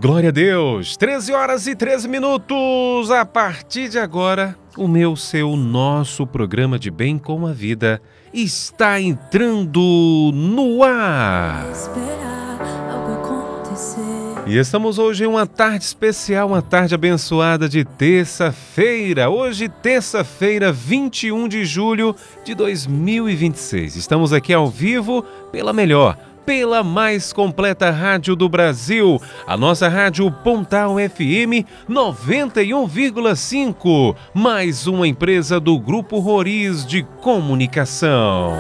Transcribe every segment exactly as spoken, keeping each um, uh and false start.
Glória a Deus, treze horas e treze minutos. A partir de agora, o meu, seu, nosso programa de Bem com a Vida está entrando no ar. E estamos hoje em uma tarde especial, uma tarde abençoada de terça-feira. Hoje, terça-feira, vinte e um de julho de dois mil e vinte e seis. Estamos aqui ao vivo pela melhor, pela mais completa rádio do Brasil, a nossa rádio Pontal F M noventa e um vírgula cinco, mais uma empresa do Grupo Roriz de Comunicação.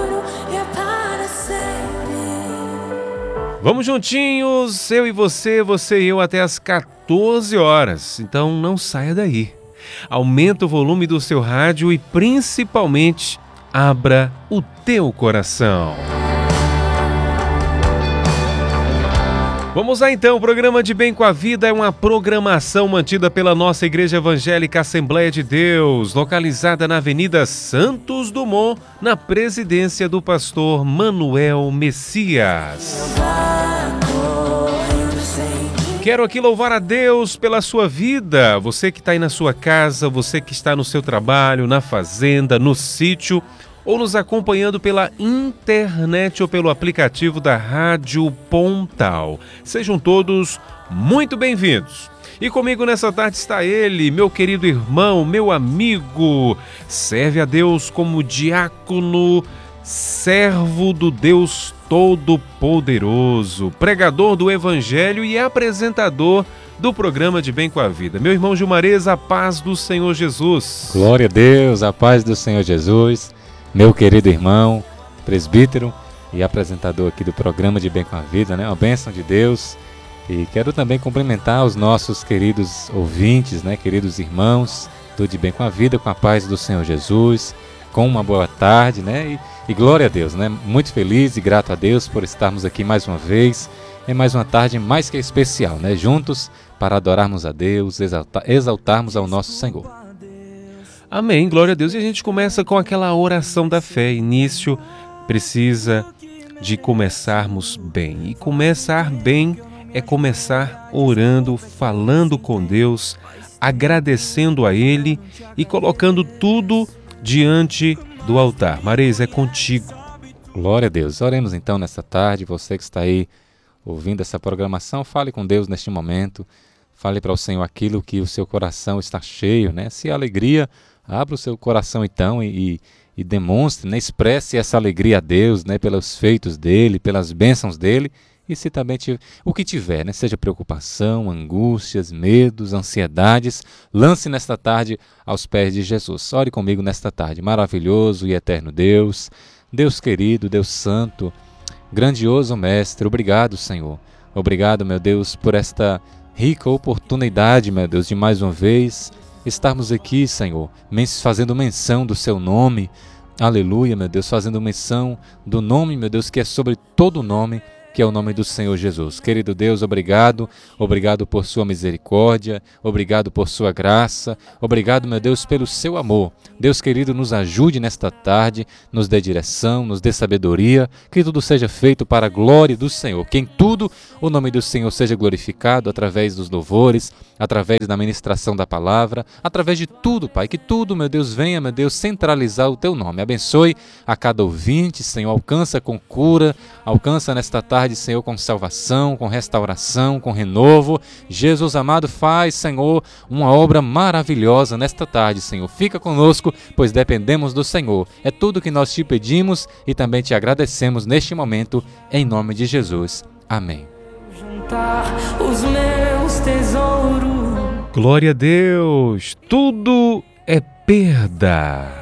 Vamos juntinhos, eu e você, você e eu, até às quatorze horas, então não saia daí. Aumenta o volume do seu rádio e principalmente abra o teu coração. Vamos lá então, o programa de Bem com a Vida é uma programação mantida pela nossa Igreja Evangélica Assembleia de Deus, localizada na Avenida Santos Dumont, na presidência do pastor Manuel Messias. Quero aqui louvar a Deus pela sua vida, você que está aí na sua casa, você que está no seu trabalho, na fazenda, no sítio, ou nos acompanhando pela internet ou pelo aplicativo da Rádio Pontal. Sejam todos muito bem-vindos. E comigo nessa tarde está ele, meu querido irmão, meu amigo, serve a Deus como diácono, servo do Deus Todo-Poderoso, pregador do Evangelho e apresentador do programa de Bem com a Vida. Meu irmão Gilmarez, a paz do Senhor Jesus. Glória a Deus, a paz do Senhor Jesus. Meu querido irmão, presbítero e apresentador aqui do programa de Bem com a Vida, né? Uma bênção de Deus. E quero também cumprimentar os nossos queridos ouvintes, né? Queridos irmãos, tudo de Bem com a Vida, com a paz do Senhor Jesus, com uma boa tarde, né? E, e glória a Deus, né? Muito feliz e grato a Deus por estarmos aqui mais uma vez, em mais uma tarde mais que especial, né? Juntos para adorarmos a Deus, exaltar, exaltarmos ao nosso Senhor. Amém, glória a Deus. E a gente começa com aquela oração da fé. Início precisa de começarmos bem. E começar bem é começar orando, falando com Deus, agradecendo a Ele e colocando tudo diante do altar. Marês, é contigo. Glória a Deus. Oremos então nessa tarde. Você que está aí ouvindo essa programação, fale com Deus neste momento. Fale para o Senhor aquilo que o seu coração está cheio, né? Se a alegria, abra o seu coração então e, e, e demonstre, né? Expresse essa alegria a Deus, né? Pelos feitos dEle, pelas bênçãos dEle. E se também tiver, o que tiver, né? Seja preocupação, angústias, medos, ansiedades, lance nesta tarde aos pés de Jesus. Ore comigo nesta tarde. Maravilhoso e eterno Deus, Deus querido, Deus santo, grandioso Mestre, obrigado, Senhor. Obrigado, meu Deus, por esta rica oportunidade, meu Deus, de mais uma vez estarmos aqui, Senhor, fazendo menção do seu nome, aleluia, meu Deus, fazendo menção do nome, meu Deus, que é sobre todo nome, que é o nome do Senhor Jesus. Querido Deus, obrigado, obrigado por sua misericórdia, obrigado por sua graça, obrigado, meu Deus, pelo seu amor. Deus querido, nos ajude nesta tarde, nos dê direção, nos dê sabedoria, que tudo seja feito para a glória do Senhor, que em tudo o nome do Senhor seja glorificado através dos louvores, através da ministração da palavra, através de tudo, Pai, que tudo, meu Deus, venha, meu Deus, centralizar o teu nome. Abençoe a cada ouvinte, Senhor, alcança com cura, alcança nesta tarde, Senhor, com salvação, com restauração, com renovo. Jesus amado, faz, Senhor, uma obra maravilhosa nesta tarde, Senhor. Fica conosco, pois dependemos do Senhor. É tudo que nós te pedimos e também te agradecemos neste momento, em nome de Jesus. Amém. Os meus tesouros. Glória a Deus, tudo é perda.